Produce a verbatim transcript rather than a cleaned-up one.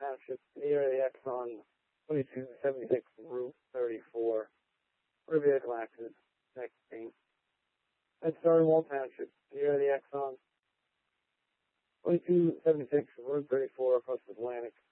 Township, near the Exxon twenty-two seventy-six Route thirty-four, Riviera Glasses, sixteen. And Starwall Township, near the Exxon twenty-two seventy-six Route thirty-four across the Atlantic.